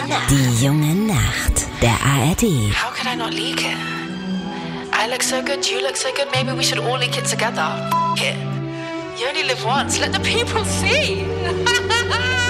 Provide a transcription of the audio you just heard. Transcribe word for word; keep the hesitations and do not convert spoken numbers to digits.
Die junge Nacht, der A R D. How could I not leak it? I look so good, you look so good, maybe we should all leak it together. F it. You only live once, let the people see.